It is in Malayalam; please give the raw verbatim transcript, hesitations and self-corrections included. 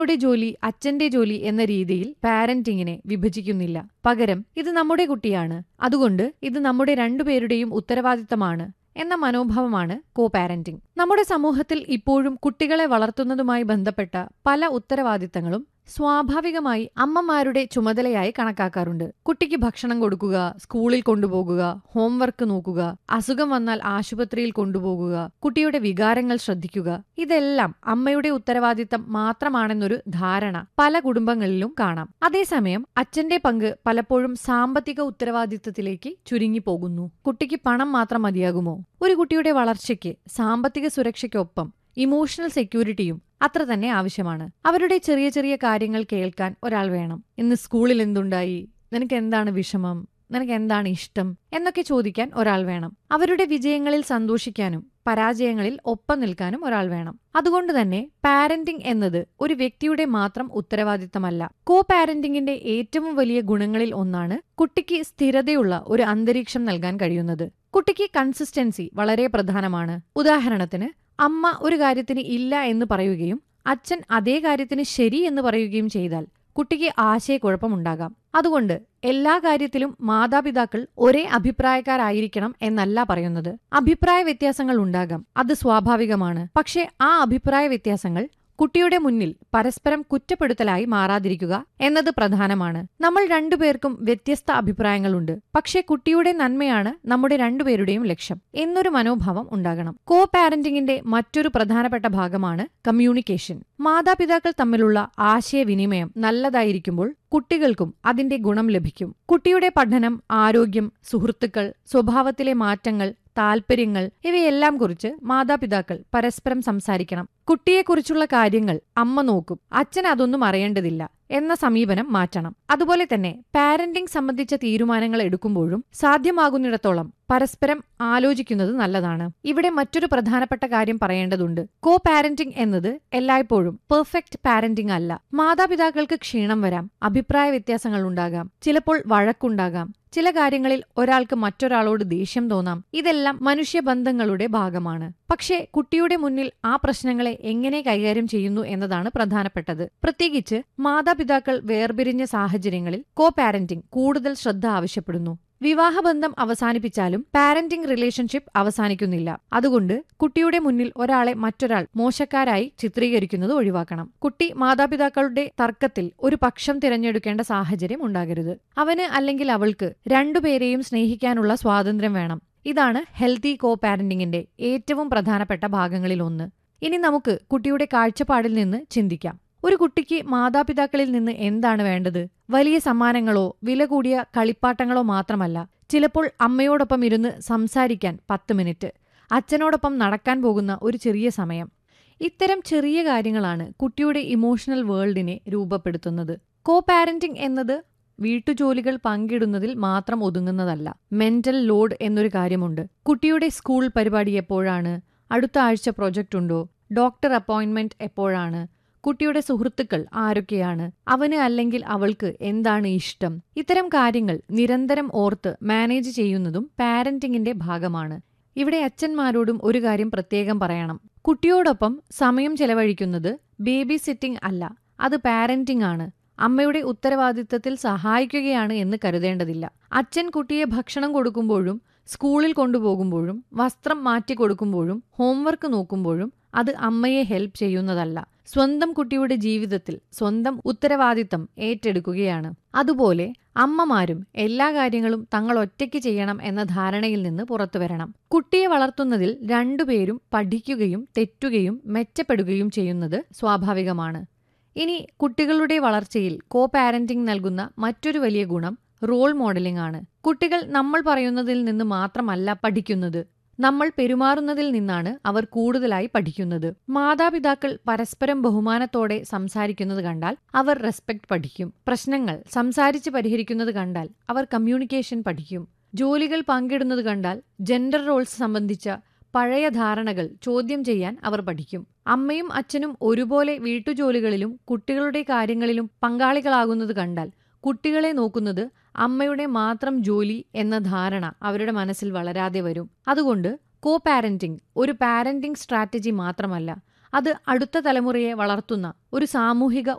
യുടെ ജോലി അച്ഛന്റെ ജോലി എന്ന രീതിയിൽ പാരന്റിങ്ങിനെ വിഭജിക്കുന്നില്ല. പകരം ഇത് നമ്മുടെ കുട്ടിയാണ്, അതുകൊണ്ട് ഇത് നമ്മുടെ രണ്ടുപേരുടെയും ഉത്തരവാദിത്തമാണ് എന്ന മനോഭാവമാണ് കോ പാരന്റിംഗ്. നമ്മുടെ സമൂഹത്തിൽ ഇപ്പോഴും കുട്ടികളെ വളർത്തുന്നതുമായി ബന്ധപ്പെട്ട പല ഉത്തരവാദിത്തങ്ങളും സ്വാഭാവികമായി അമ്മമാരുടെ ചുമതലയായി കണക്കാക്കാറുണ്ട്. കുട്ടിക്ക് ഭക്ഷണം കൊടുക്കുക, സ്കൂളിൽ കൊണ്ടുപോകുക, ഹോംവർക്ക് നോക്കുക, അസുഖം വന്നാൽ ആശുപത്രിയിൽ കൊണ്ടുപോകുക, കുട്ടിയുടെ വികാരങ്ങൾ ശ്രദ്ധിക്കുക, ഇതെല്ലാം അമ്മയുടെ ഉത്തരവാദിത്തം മാത്രമാണെന്നൊരു ധാരണ പല കുടുംബങ്ങളിലും കാണാം. അതേസമയം അച്ഛന്റെ പങ്ക് പലപ്പോഴും സാമ്പത്തിക ഉത്തരവാദിത്തത്തിലേക്ക് ചുരുങ്ങിപ്പോകുന്നു. കുട്ടിക്ക് പണം മാത്രം മതിയാകുമോ? ഒരു കുട്ടിയുടെ വളർച്ചയ്ക്ക് സാമ്പത്തിക സുരക്ഷയ്ക്കൊപ്പം ഇമോഷണൽ സെക്യൂരിറ്റിയും അത്ര തന്നെ ആവശ്യമാണ്. അവരുടെ ചെറിയ ചെറിയ കാര്യങ്ങൾ കേൾക്കാൻ ഒരാൾ വേണം. ഇന്ന് സ്കൂളിൽ എന്തുണ്ടായി, നിനക്ക് എന്താണ് വിഷമം, നിനക്ക് എന്താണ് ഇഷ്ടം എന്നൊക്കെ ചോദിക്കാൻ ഒരാൾ വേണം. അവരുടെ വിജയങ്ങളിൽ സന്തോഷിക്കാനും പരാജയങ്ങളിൽ ഒപ്പം നിൽക്കാനും ഒരാൾ വേണം. അതുകൊണ്ട് തന്നെ പാരന്റിംഗ് എന്നത് ഒരു വ്യക്തിയുടെ മാത്രം ഉത്തരവാദിത്തമല്ല. കോ പാരന്റിംഗിന്റെ ഏറ്റവും വലിയ ഗുണങ്ങളിൽ ഒന്നാണ് കുട്ടിക്ക് സ്ഥിരതയുള്ള ഒരു അന്തരീക്ഷം നൽകാൻ കഴിയുന്നത്. കുട്ടിക്ക് കൺസിസ്റ്റൻസി വളരെ പ്രധാനമാണ്. ഉദാഹരണത്തിന്, അമ്മ ഒരു കാര്യത്തിന് ഇല്ല എന്ന് പറയുകയും അച്ഛൻ അതേ കാര്യത്തിന് ശരി എന്ന് പറയുകയും ചെയ്താൽ കുട്ടിക്ക് ആശയക്കുഴപ്പമുണ്ടാകാം. അതുകൊണ്ട് എല്ലാ കാര്യത്തിലും മാതാപിതാക്കൾ ഒരേ അഭിപ്രായക്കാരായിരിക്കണം എന്നല്ല പറയുന്നത്. അഭിപ്രായ വ്യത്യാസങ്ങൾ ഉണ്ടാകാം, അത് സ്വാഭാവികമാണ്. പക്ഷേ ആ അഭിപ്രായ വ്യത്യാസങ്ങൾ കുട്ടിയുടെ മുന്നിൽ പരസ്പരം കുറ്റപ്പെടുത്തലായി മാറാതിരിക്കുക എന്നത് പ്രധാനമാണ്. നമ്മൾ രണ്ടുപേർക്കും വ്യത്യസ്ത അഭിപ്രായങ്ങളുണ്ട്, പക്ഷേ കുട്ടിയുടെ നന്മയാണ് നമ്മുടെ രണ്ടുപേരുടെയും ലക്ഷ്യം എന്നൊരു മനോഭാവം ഉണ്ടാകണം. കോ പാരന്റിംഗിന്റെ മറ്റൊരു പ്രധാനപ്പെട്ട ഭാഗമാണ് കമ്മ്യൂണിക്കേഷൻ. മാതാപിതാക്കൾ തമ്മിലുള്ള ആശയവിനിമയം നല്ലതായിരിക്കുമ്പോൾ കുട്ടികൾക്കും അതിന്റെ ഗുണം ലഭിക്കും. കുട്ടിയുടെ പഠനം, ആരോഗ്യം, സുഹൃത്തുക്കൾ, സ്വഭാവത്തിലെ മാറ്റങ്ങൾ, താൽപര്യങ്ങൾ ഇവയെല്ലാം കുറിച്ച് മാതാപിതാക്കൾ പരസ്പരം സംസാരിക്കണം. കുട്ടിയെക്കുറിച്ചുള്ള കാര്യങ്ങൾ അമ്മ നോക്കും, അച്ഛൻ അതൊന്നും അറിയേണ്ടതില്ല എന്ന സമീപനം മാറ്റണം. അതുപോലെ തന്നെ പാരന്റിംഗ് സംബന്ധിച്ച തീരുമാനങ്ങൾ എടുക്കുമ്പോഴും സാധ്യമാകുന്നിടത്തോളം പരസ്പരം ആലോചിക്കുന്നത് നല്ലതാണ്. ഇവിടെ മറ്റൊരു പ്രധാനപ്പെട്ട കാര്യം പറയേണ്ടതുണ്ട്. കോ പാരന്റിംഗ് എന്നത് എല്ലായ്പ്പോഴും പെർഫെക്റ്റ് പാരന്റിംഗ് അല്ല. മാതാപിതാക്കൾക്ക് ക്ഷീണം വരാം, അഭിപ്രായ വ്യത്യാസങ്ങൾ ഉണ്ടാകാം, ചിലപ്പോൾ വഴക്കുണ്ടാകാം, ചില കാര്യങ്ങളിൽ ഒരാൾക്ക് മറ്റൊരാളോട് ദേഷ്യം തോന്നാം. ഇതെല്ലാം മനുഷ്യബന്ധങ്ങളുടെ ഭാഗമാണ്. പക്ഷേ കുട്ടിയുടെ മുന്നിൽ ആ പ്രശ്നങ്ങളെ എങ്ങനെ കൈകാര്യം ചെയ്യുന്നു എന്നതാണ് പ്രധാനപ്പെട്ടത്. പ്രത്യേകിച്ച് മാതാപിതാക്കൾ വേർപിരിഞ്ഞ സാഹചര്യങ്ങളിൽ കോ പാരന്റിംഗ് കൂടുതൽ ശ്രദ്ധ ആവശ്യപ്പെടുന്നു. വിവാഹബന്ധം അവസാനിപ്പിച്ചാലും പാരന്റിംഗ് റിലേഷൻഷിപ്പ് അവസാനിക്കുന്നില്ല. അതുകൊണ്ട് കുട്ടിയുടെ മുന്നിൽ ഒരാളെ മറ്റൊരാൾ മോശക്കാരായി ചിത്രീകരിക്കുന്നത് ഒഴിവാക്കണം. കുട്ടി മാതാപിതാക്കളുടെ തർക്കത്തിൽ ഒരു പക്ഷം തിരഞ്ഞെടുക്കേണ്ട സാഹചര്യം ഉണ്ടാകരുത്. അവന് അല്ലെങ്കിൽ അവൾക്ക് രണ്ടുപേരെയും സ്നേഹിക്കാനുള്ള സ്വാതന്ത്ര്യം വേണം. ഇതാണ് ഹെൽത്തി കോ പാരന്റിംഗിന്റെ ഏറ്റവും പ്രധാനപ്പെട്ട ഭാഗങ്ങളിൽ ഒന്ന്. ഇനി നമുക്ക് കുട്ടിയുടെ കാഴ്ചപ്പാടിൽ നിന്ന് ചിന്തിക്കാം. ഒരു കുട്ടിക്ക് മാതാപിതാക്കളിൽ നിന്ന് എന്താണ് വേണ്ടത്? വലിയ സമ്മാനങ്ങളോ വില കൂടിയ കളിപ്പാട്ടങ്ങളോ മാത്രമല്ല. ചിലപ്പോൾ അമ്മയോടൊപ്പം ഇരുന്ന് സംസാരിക്കാൻ പത്ത് മിനിറ്റ്, അച്ഛനോടൊപ്പം നടക്കാൻ പോകുന്ന ഒരു ചെറിയ സമയം. ഇത്തരം ചെറിയ കാര്യങ്ങളാണ് കുട്ടിയുടെ ഇമോഷണൽ വേൾഡിനെ രൂപപ്പെടുത്തുന്നത്. കോ പാരന്റിംഗ് എന്നത് വീട്ടുജോലികൾ പങ്കിടുന്നതിൽ മാത്രം ഒതുങ്ങുന്നതല്ല. മെന്റൽ ലോഡ് എന്നൊരു കാര്യമുണ്ട്. കുട്ടിയുടെ സ്കൂൾ പരിപാടി എപ്പോഴാണ്, അടുത്ത ആഴ്ച പ്രൊജക്റ്റ് ഉണ്ടോ, ഡോക്ടർ അപ്പോയിന്റ്മെന്റ് എപ്പോഴാണ്, കുട്ടിയുടെ സുഹൃത്തുക്കൾ ആരൊക്കെയാണ്, അവന് അല്ലെങ്കിൽ അവൾക്ക് എന്താണ് ഇഷ്ടം, ഇത്തരം കാര്യങ്ങൾ നിരന്തരം ഓർത്ത് മാനേജ് ചെയ്യുന്നതും പാരന്റിംഗിന്റെ ഭാഗമാണ്. ഇവിടെ അച്ഛന്മാരോടും ഒരു കാര്യം പ്രത്യേകം പറയണം. കുട്ടിയോടൊപ്പം സമയം ചെലവഴിക്കുന്നത് ബേബി സിറ്റിംഗ് അല്ല, അത് പാരന്റിംഗ് ആണ്. അമ്മയുടെ ഉത്തരവാദിത്തത്തിൽ സഹായിക്കുകയാണ് എന്ന് കരുതേണ്ടതില്ല. അച്ഛൻ കുട്ടിയെ ഭക്ഷണം കൊടുക്കുമ്പോഴും സ്കൂളിൽ കൊണ്ടുപോകുമ്പോഴും വസ്ത്രം മാറ്റിക്കൊടുക്കുമ്പോഴും ഹോംവർക്ക് നോക്കുമ്പോഴും അത് അമ്മയെ ഹെൽപ്പ് ചെയ്യുന്നതല്ല. സ്വന്തം കുട്ടിയുടെ ജീവിതത്തിൽ സ്വന്തം ഉത്തരവാദിത്തം ഏറ്റെടുക്കുകയാണ്. അതുപോലെ അമ്മമാരും എല്ലാ കാര്യങ്ങളും തങ്ങൾ ഒറ്റയ്ക്ക് ചെയ്യണം എന്ന ധാരണയിൽ നിന്ന് പുറത്തുവരണം. കുട്ടിയെ വളർത്തുന്നതിൽ രണ്ടുപേരും പഠിക്കുകയും തെറ്റുകയും മെച്ചപ്പെടുകയും ചെയ്യുന്നത് സ്വാഭാവികമാണ്. ഇനി കുട്ടികളുടെ വളർച്ചയിൽ കോ പാരന്റിംഗ് നൽകുന്ന മറ്റൊരു വലിയ ഗുണം റോൾ മോഡലിംഗ് ആണ്. കുട്ടികൾ നമ്മൾ പറയുന്നതിൽ നിന്ന് മാത്രമല്ല പഠിക്കുന്നത്, നമ്മൾ പെരുമാറുന്നതിൽ നിന്നാണ് അവർ കൂടുതലായി പഠിക്കുന്നത്. മാതാപിതാക്കൾ പരസ്പരം ബഹുമാനത്തോടെ സംസാരിക്കുന്നത് കണ്ടാൽ അവർ റെസ്പെക്ട് പഠിക്കും. പ്രശ്നങ്ങൾ സംസാരിച്ച് പരിഹരിക്കുന്നത് കണ്ടാൽ അവർ കമ്മ്യൂണിക്കേഷൻ പഠിക്കും. ജോലികൾ പങ്കിടുന്നത് കണ്ടാൽ ജെൻഡർ റോൾസ് സംബന്ധിച്ച പഴയ ധാരണകൾ ചോദ്യം ചെയ്യാൻ അവർ പഠിക്കും. അമ്മയും അച്ഛനും ഒരുപോലെ വീട്ടുജോലികളിലും കുട്ടികളുടെ കാര്യങ്ങളിലും പങ്കാളികളാകുന്നത് കണ്ടാൽ കുട്ടികളെ നോക്കുന്നത് അമ്മയുടെ മാത്രം ജോലി എന്ന ധാരണ അവരുടെ മനസ്സിൽ വളരാതെ വരും. അതുകൊണ്ട് കോ പാരന്റിംഗ് ഒരു പാരന്റിംഗ് സ്ട്രാറ്റജി മാത്രമല്ല, അത് അടുത്ത തലമുറയെ വളർത്തുന്ന ഒരു സാമൂഹിക